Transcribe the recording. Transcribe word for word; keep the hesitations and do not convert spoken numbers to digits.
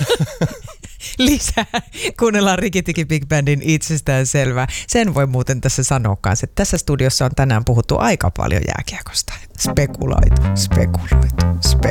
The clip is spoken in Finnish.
Lisää. Kuunnellaan Rikki-Tikki Big Bandin Itsestään selvää. Sen voi muuten tässä sanoa kanssa, että tässä studiossa on tänään puhuttu aika paljon jääkiekosta. Spekuloitu, spekuloitu, spekuloitu.